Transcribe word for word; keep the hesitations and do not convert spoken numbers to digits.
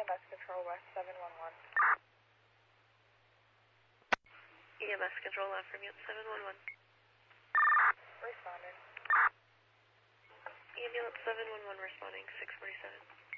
S Control West seven one one. E M S Control left from you seven one one. Responding. Ambulance seven one one responding, six forty-seven.